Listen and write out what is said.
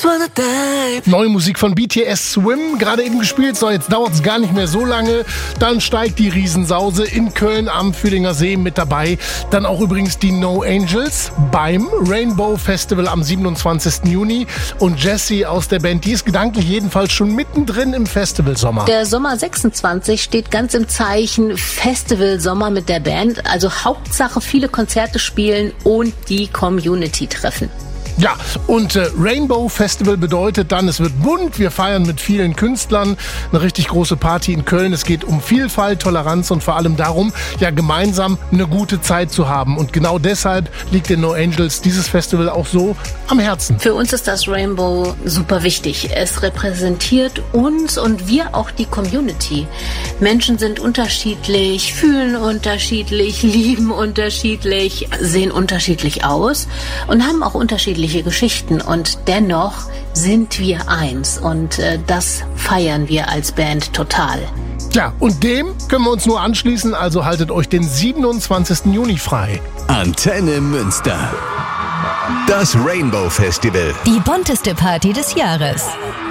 Neue Musik von BTS Swim, gerade eben gespielt, so jetzt dauert es gar nicht mehr so lange. Dann steigt die Riesensause in Köln am Fühlinger See mit dabei. Dann auch übrigens die No Angels beim Rainbow Festival am 27. Juni. Und Jessie aus der Band, die ist gedanklich jedenfalls schon mittendrin im Festivalsommer. Der Sommer 26 steht ganz im Zeichen Festivalsommer mit der Band. Also Hauptsache viele Konzerte spielen und die Community treffen. Ja, und Rainbow Festival bedeutet dann, es wird bunt, wir feiern mit vielen Künstlern, eine richtig große Party in Köln. Es geht um Vielfalt, Toleranz und vor allem darum, ja gemeinsam eine gute Zeit zu haben. Und genau deshalb liegt den No Angels dieses Festival auch so am Herzen. Für uns ist das Rainbow super wichtig. Es repräsentiert uns und wir auch die Community. Menschen sind unterschiedlich, fühlen unterschiedlich, lieben unterschiedlich, sehen unterschiedlich aus und haben auch unterschiedliche Geschichten, und dennoch sind wir eins, und das feiern wir als Band total. Ja, und dem können wir uns nur anschließen, also haltet euch den 27. Juni frei. Antenne Münster. Das Rainbow Festival. Die bunteste Party des Jahres.